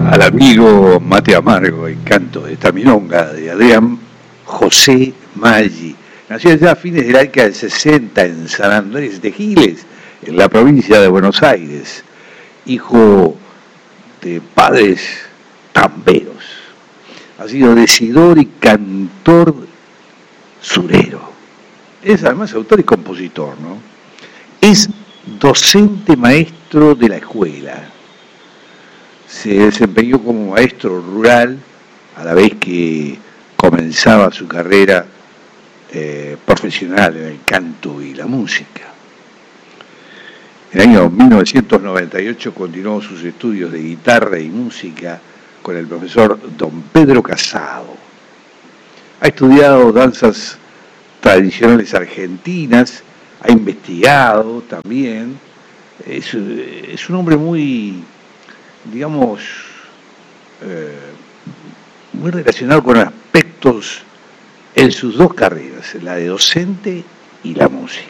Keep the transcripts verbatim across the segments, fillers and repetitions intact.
al amigo Mate Amargo, el canto de esta milonga de Adrián José Maggi. Nació ya a fines de la década del sesenta en San Andrés de Giles, en la provincia de Buenos Aires, hijo de padres tamberos. Ha sido decidor y cantor surero. Es además autor y compositor, ¿no? Es docente maestro de la escuela. Se desempeñó como maestro rural a la vez que comenzaba su carrera eh, profesional en el canto y la música. En el año mil novecientos noventa y ocho continuó sus estudios de guitarra y música con el profesor don Pedro Casado. Ha estudiado danzas tradicionales argentinas, ha investigado también. Es, es un hombre muy, digamos, eh, muy relacionado con aspectos en sus dos carreras, la de docente y la música.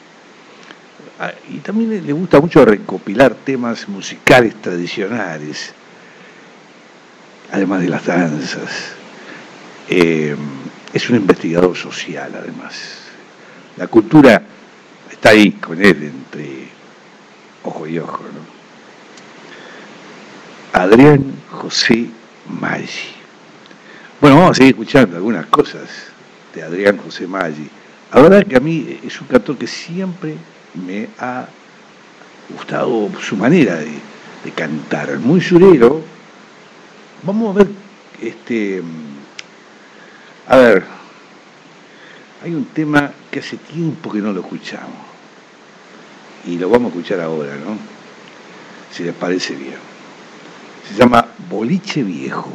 Y también le gusta mucho recopilar temas musicales tradicionales, además de las danzas. Eh, es un investigador social, además. La cultura está ahí con él, entre ojo y ojo, ¿no? Adrián José Maggi. Bueno, vamos a seguir escuchando algunas cosas de Adrián José Maggi. La verdad que a mí es un cantor que siempre me ha gustado su manera de, de cantar, muy surero. Vamos a ver, este, a ver, hay un tema que hace tiempo que no lo escuchamos y lo vamos a escuchar ahora, ¿no? Si les parece bien. Se llama Boliche Viejo.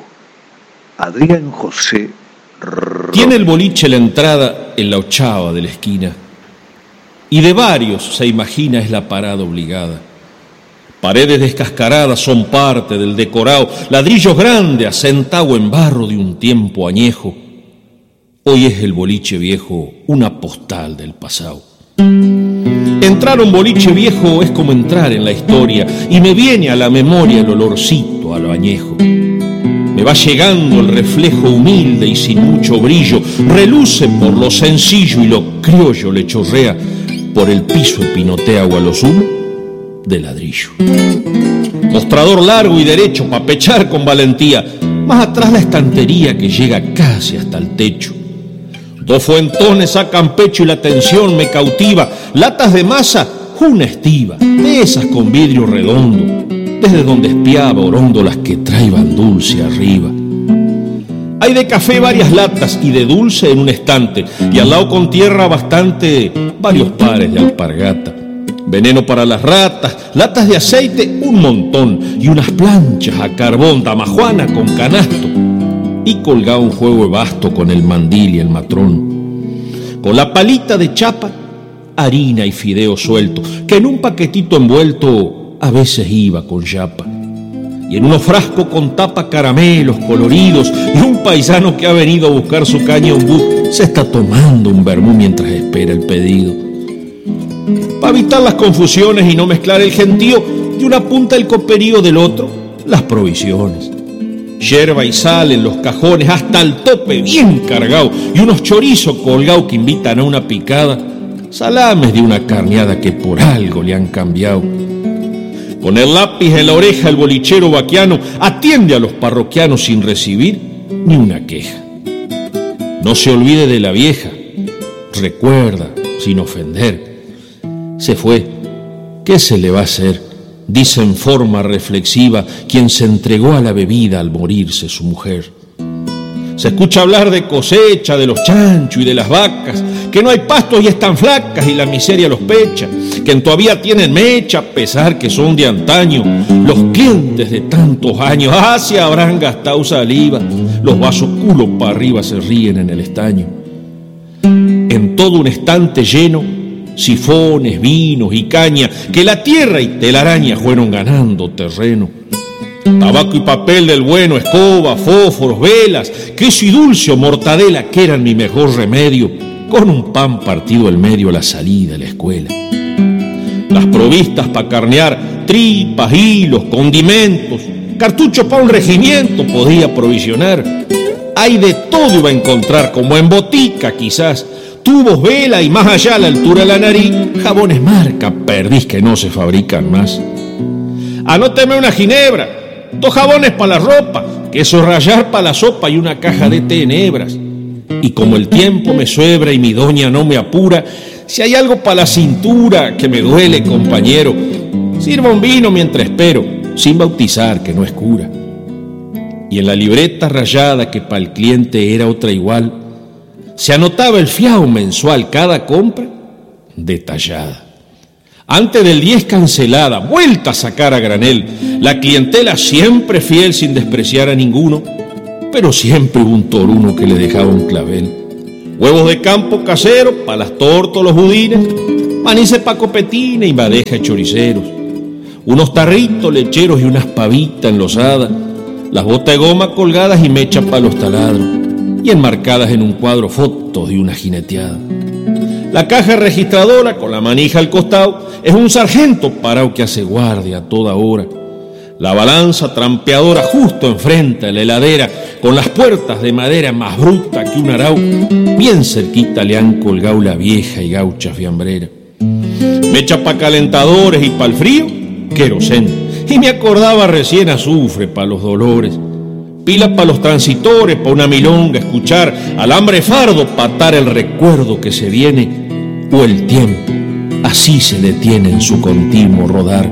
Adrián José Rodríguez. Tiene el boliche la entrada en la ochava de la esquina, y de varios, se imagina, es la parada obligada. Paredes descascaradas son parte del decorado, ladrillos grandes asentado en barro de un tiempo añejo. Hoy es el boliche viejo una postal del pasado. Entrar a un boliche viejo es como entrar en la historia, y me viene a la memoria el olorcito a lo añejo. Me va llegando el reflejo humilde y sin mucho brillo, reluce por lo sencillo y lo criollo le chorrea por el piso pinotea o a lo sumo de ladrillo. Mostrador largo y derecho pa' pechar con valentía, más atrás la estantería que llega casi hasta el techo. Dos fuentones sacan pecho y la tensión me cautiva, latas de masa, una estiva, de esas con vidrio redondo, desde donde espiaba orondo las que traían dulce arriba. Hay de café varias latas y de dulce en un estante, y al lado con tierra bastante varios pares de alpargata. Veneno para las ratas, latas de aceite un montón, y unas planchas a carbón, damajuana con canasto, y colgado un juego de basto con el mandil y el matrón. Con la palita de chapa, harina y fideo suelto, que en un paquetito envuelto a veces iba con yapa. Y en unos frascos con tapa caramelos coloridos, y un paisano que ha venido a buscar su caña ombú se está tomando un vermú mientras espera el pedido. Para evitar las confusiones y no mezclar el gentío, de una punta el coperío del otro, las provisiones. Yerba y sal en los cajones hasta el tope bien cargado, y unos chorizos colgados que invitan a una picada, salames de una carneada que por algo le han cambiado. Con el lápiz en la oreja el bolichero vaquiano atiende a los parroquianos sin recibir ni una queja. No se olvide de la vieja, recuerda, sin ofender. Se fue, ¿qué se le va a hacer? Dice en forma reflexiva quien se entregó a la bebida al morirse su mujer. Se escucha hablar de cosecha, de los chanchos y de las vacas, que no hay pastos y están flacas y la miseria los pecha, que todavía tienen mecha a pesar que son de antaño. Los clientes de tantos años, ah, se habrán gastado saliva, los vasos culo para arriba se ríen en el estaño. En todo un estante lleno, sifones, vinos y caña, que la tierra y telaraña fueron ganando terreno. Tabaco y papel del bueno, escoba, fósforos, velas, queso y dulce o mortadela, que eran mi mejor remedio, con un pan partido al medio a la salida de la escuela. Las provistas para carnear, tripas, hilos, condimentos, cartucho para un regimiento podía provisionar. Hay de todo iba a encontrar, como en botica quizás, tubos, vela y más allá a la altura de la nariz, jabones marca, perdiz que no se fabrican más. Anóteme una ginebra, dos jabones para la ropa, queso rallar para la sopa y una caja de té en hebras. Y como el tiempo me suebra y mi doña no me apura, si hay algo para la cintura que me duele, compañero, sirva un vino mientras espero, sin bautizar que no es cura. Y en la libreta rayada que para el cliente era otra igual, se anotaba el fiao mensual, cada compra detallada. Antes del diez cancelada, vuelta a sacar a granel, la clientela siempre fiel sin despreciar a ninguno, pero siempre hubo un toruno que le dejaba un clavel. Huevos de campo casero, pa' las tortas, los budines, manices pa' copetines y madeja de choriceros, unos tarritos lecheros y unas pavitas enlosadas, las botas de goma colgadas y mechas pa' los taladros, y enmarcadas en un cuadro fotos de una jineteada. La caja registradora con la manija al costado es un sargento parado que hace guardia a toda hora. La balanza trampeadora justo enfrente a la heladera, con las puertas de madera más bruta que un arau, bien cerquita le han colgado la vieja y gaucha fiambrera. Mecha pa' calentadores y pa' el frío, querosén. Y me acordaba recién azufre pa' los dolores. Pila pa' los transitores, pa' una milonga escuchar, alambre fardo pa' atar el recuerdo que se viene, o el tiempo así se detiene en su continuo rodar.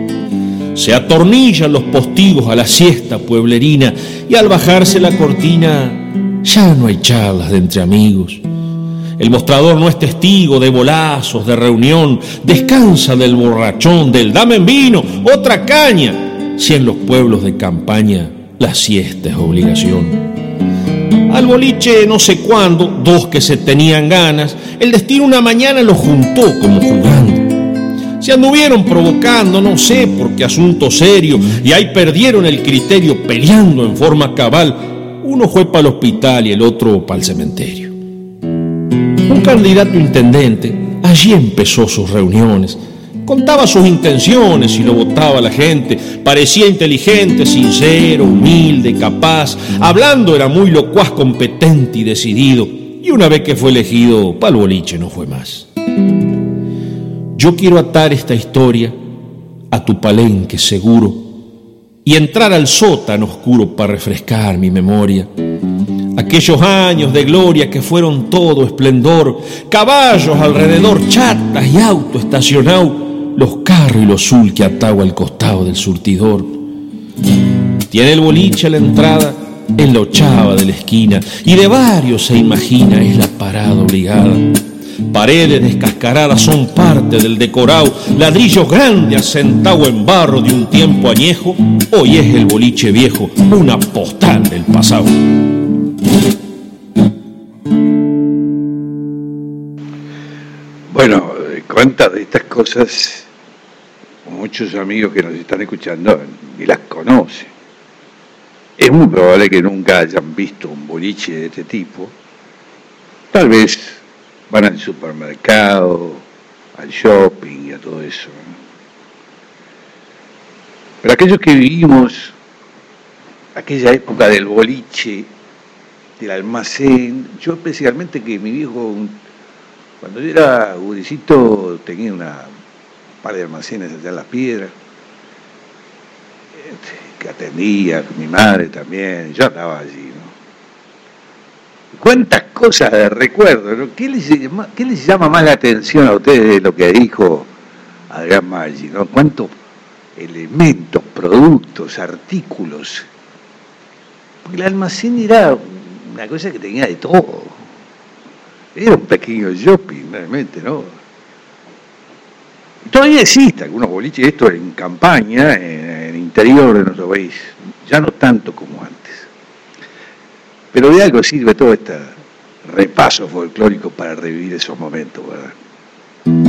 Se atornillan los postigos a la siesta pueblerina y al bajarse la cortina ya no hay charlas de entre amigos. El mostrador no es testigo de bolazos, de reunión, descansa del borrachón, del dame en vino, otra caña, si en los pueblos de campaña la siesta es obligación. Al boliche no sé cuándo, dos que se tenían ganas, el destino una mañana los juntó como jugando. Se anduvieron provocando, no sé por qué asunto serio, y ahí perdieron el criterio peleando en forma cabal. Uno fue para el hospital y el otro para el cementerio. Un candidato a intendente allí empezó sus reuniones. Contaba sus intenciones y lo votaba la gente. Parecía inteligente, sincero, humilde, capaz. Hablando era muy locuaz, competente y decidido. Y una vez que fue elegido, pa'l boliche no fue más. Yo quiero atar esta historia a tu palenque seguro y entrar al sótano oscuro para refrescar mi memoria. Aquellos años de gloria que fueron todo esplendor, caballos alrededor, chatas y auto estacionado, los carros y los zul que ataba al costado del surtidor. Tiene el boliche a la entrada en la ochava de la esquina y de varios se imagina es la parada obligada. Paredes descascaradas son parte del decorado, ladrillos grandes asentados en barro de un tiempo añejo, hoy es el boliche viejo, una postal del pasado. Bueno, cuántas de estas cosas muchos amigos que nos están escuchando ni las conocen. Es muy probable que nunca hayan visto un boliche de este tipo. Tal vez van al supermercado, al shopping y a todo eso, ¿no? Pero aquellos que vivimos aquella época del boliche, del almacén, yo especialmente que mi viejo, cuando yo era gurisito, tenía una un par de almacenes allá en Las Piedras, que atendía, mi madre también, yo andaba allí, ¿no? Cuántas cosas de recuerdo, ¿no? ¿Qué les llama, qué les llama más la atención a ustedes de lo que dijo Adrián Maggi, ¿no? Cuántos elementos, productos, artículos. Porque el almacén era una cosa que tenía de todo. Era un pequeño shopping, realmente, ¿no? Y todavía existe algunos boliches, esto en campaña, en el interior de nuestro país, ya no tanto como antes. Pero de algo sirve todo este repaso folclórico para revivir esos momentos, ¿verdad?